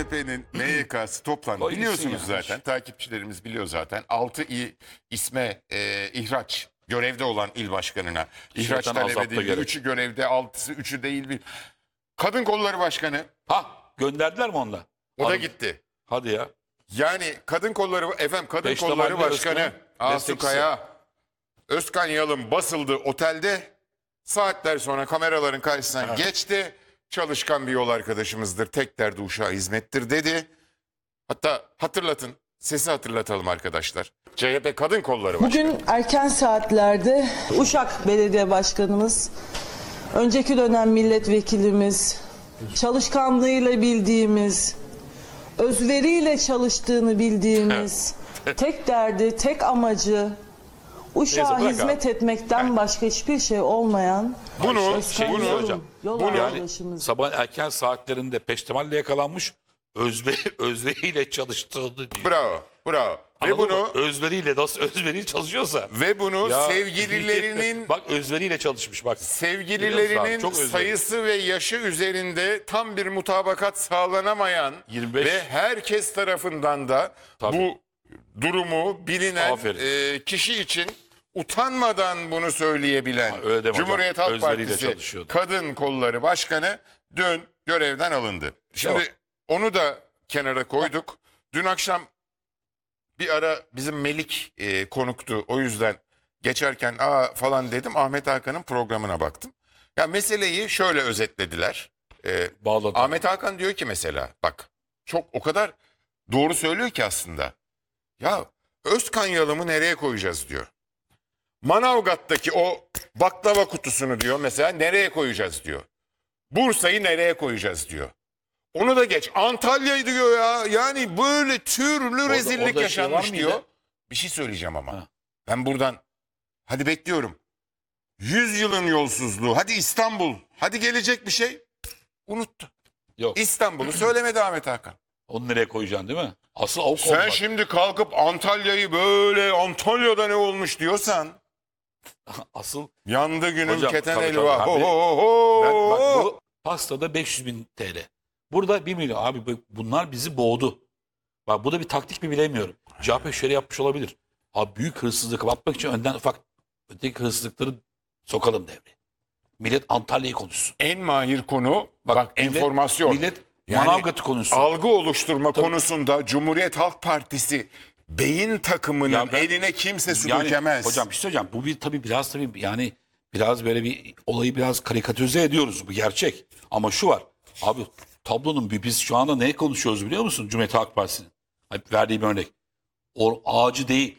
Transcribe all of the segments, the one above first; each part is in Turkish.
CHP'nin MYK'sı toplandı. O Biliyorsunuz gitsin zaten. yani. Takipçilerimiz biliyor zaten. 6 isme ihraç görevde olan il başkanına ihraç Şeytan talep azapta edildi. gerek. 3'ü görevde, 6'sı 3'ü değil. Kadın Kolları Başkanı Ha, gönderdiler mi onunla? o da Hanım. gitti. Hadi ya. Yani Kadın Kolları Peştemalli Kolları Başkanı Özkan, Asu Kaya, Özkan Yalın basıldı otelde. Saatler sonra kameraların karşısına geçti. Çalışkan bir yol arkadaşımızdır. Tek derdi uşağa hizmettir dedi. Hatta hatırlatın. Sesi hatırlatalım arkadaşlar. CHP Kadın Kolları Başkanı. Bugün erken saatlerde Uşak Belediye Başkanımız, önceki dönem milletvekilimiz, çalışkanlığıyla bildiğimiz, özveriyle çalıştığını bildiğimiz, tek derdi, tek amacı Uşak'a Neyse, bırak hizmet etmekten başka hiçbir şey olmayan Bunu Özkan bunu Yalın, hocam. yol Yani arkadaşımız. sabah erken saatlerinde peştemalle yakalanmış, özveriyle çalıştığını diyor. bravo. Ve Anladın bunu mı? Özveriyle, nasıl özveriyle çalışıyorsa. Ya, Ya, sevgililerinin bak özveriyle çalışmış bak. sevgililerinin Çok özveri. sayısı ve yaşı üzerinde tam bir mutabakat sağlanamayan 25. ve herkes tarafından da Tabii. bu durumu bilinen Aferin. kişi için utanmadan bunu söyleyebilen öyle deme hocam. Cumhuriyet Halk Özveriyle Partisi çalışıyordu. Kadın Kolları Başkanı dün görevden alındı. Şimdi Yok. onu da kenara koyduk. Dün akşam bir ara bizim Melik konuktu. O yüzden geçerken falan dedim. Ahmet Hakan'ın programına baktım. Ya meseleyi şöyle özetlediler. Bağladı. Ahmet Hakan diyor ki mesela bak çok o kadar doğru söylüyor ki aslında. Ya Özkan Yalım'ı nereye koyacağız diyor. Manavgat'taki o baklava kutusunu diyor mesela nereye koyacağız diyor. Bursa'yı nereye koyacağız diyor. Onu da geç. Antalya'yı diyor ya. Yani böyle türlü rezillik orada şey yaşanmış var mıydı? diyor. Bir şey söyleyeceğim ama. Ha. Ben buradan hadi bekliyorum. 100 yılın yolsuzluğu. Hadi İstanbul. Hadi gelecek bir şey. Unuttu. Yok. İstanbul'u söylemedi Ahmet Hakan. Onu nereye koyacaksın değil mi? Asıl o konu Sen var. şimdi kalkıp Antalya'yı böyle Antalya'da ne olmuş diyorsan Asıl yandı günüm Hocam, keten tabii, elva. tabii. Ho, ho, ho. ben, bak bu pastada 500.000 TL. Burada 1 milyon. Abi bunlar bizi boğdu. Bak bu da bir taktik mi bilemiyorum. CHP şöyle yapmış olabilir. Abi büyük hırsızlığı kapatmak için önden ufak öteki hırsızlıkları sokalım devreye. Millet Antalya'yı konuşsun. En mahir konu bak millet- enformasyon. Millet Yani Manavgat'ı konuşsun. Algı oluşturma konusunda Cumhuriyet Halk Partisi beyin takımının Ya ben- eline kimse su Yani, dökemez. hocam bir şey söyleyeceğim. Bu bir tabii yani biraz böyle bir olayı biraz karikatürize ediyoruz. Bu gerçek. Ama şu var. Abi tablonun biz şu anda ne konuşuyoruz biliyor musun? Cumhuriyet Halk Partisi'nin. Verdiğim örnek. O ağacı değil.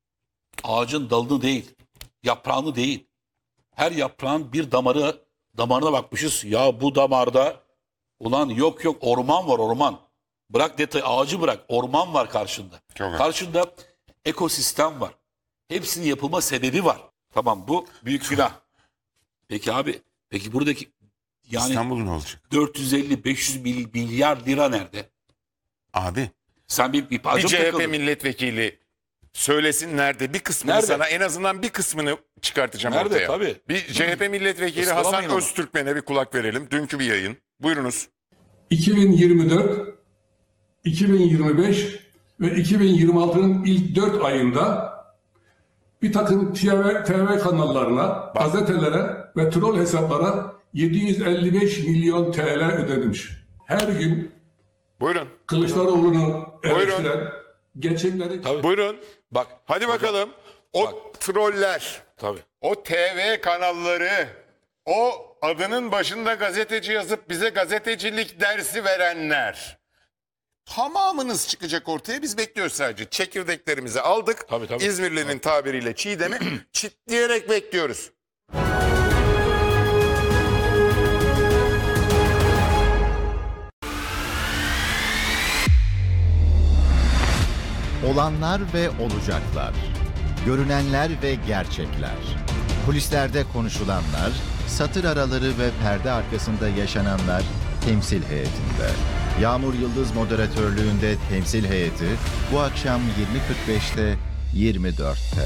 Ağacın dalını değil. Yaprağını değil. Her yaprağın bir damarına bakmışız. Ya bu damarda ulan yok orman var orman. Bırak detay ağacı bırak. Orman var karşında. Çok Karşında ekosistem var. Hepsinin yapılma sebebi var. Tamam bu büyük günah. Peki abi buradaki yani İstanbul ne olacak? 450-500 milyar lira nerede? Abi Sen bir bir acım CHP takıldın. milletvekili söylesin nerede bir kısmını Nerede? sana en azından bir kısmını çıkartacağım Nerede? ortaya. Tabii. Bir CHP milletvekili Iskalamayın Hasan onu. Öztürkmen'e bir kulak verelim. Dünkü bir yayın. Buyurunuz. 2024, 2025 ve 2026'nın ilk 4 ayında bir takım TV kanallarına, gazetelere ve troll hesaplara 755 milyon TL ödenmiş. Her gün Buyurun. Kılıçdaroğlu'nu eleştiren, geçimleri... Tabii. Buyurun. Bak Hadi bakalım. O Bak. troller, tabii. o TV kanalları, o adının başında gazeteci yazıp bize gazetecilik dersi verenler. Tamamınız çıkacak ortaya. Biz bekliyoruz sadece. Çekirdeklerimizi aldık. Tabii. İzmirli'nin tabiriyle çiğdemi çitleyerek bekliyoruz. Olanlar ve olacaklar. Görünenler ve gerçekler. Kulislerde konuşulanlar, satır araları ve perde arkasında yaşananlar temsil heyetinde. Yağmur Yıldız moderatörlüğünde temsil heyeti bu akşam 20.45'te 24'te.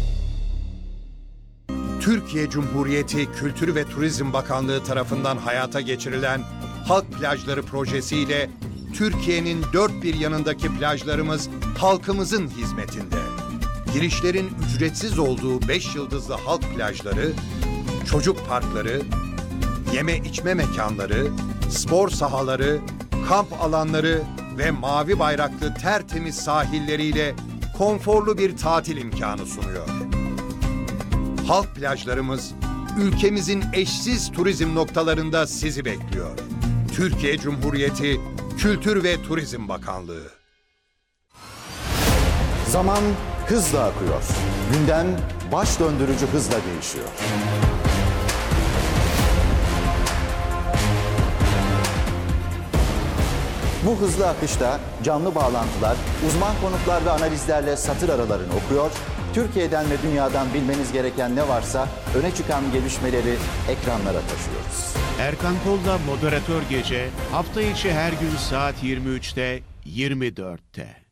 Türkiye Cumhuriyeti Kültür ve Turizm Bakanlığı tarafından hayata geçirilen Halk Plajları projesiyle Türkiye'nin dört bir yanındaki plajlarımız halkımızın hizmetinde. Girişlerin ücretsiz olduğu 5 yıldızlı halk plajları, çocuk parkları, yeme içme mekanları, spor sahaları, kamp alanları ve mavi bayraklı tertemiz sahilleriyle konforlu bir tatil imkanı sunuyor. Halk plajlarımız ülkemizin eşsiz turizm noktalarında sizi bekliyor. Türkiye Cumhuriyeti Kültür ve Turizm Bakanlığı. Zaman hızla akıyor. Gündem baş döndürücü hızla değişiyor. Bu hızlı akışta canlı bağlantılar, uzman konuklar ve analizlerle satır aralarını okuyor, Türkiye'den ve dünyadan bilmeniz gereken ne varsa öne çıkan gelişmeleri ekranlara taşıyoruz. Erkan Kol'la Moderatör Gece hafta içi her gün saat 23'te 24'te.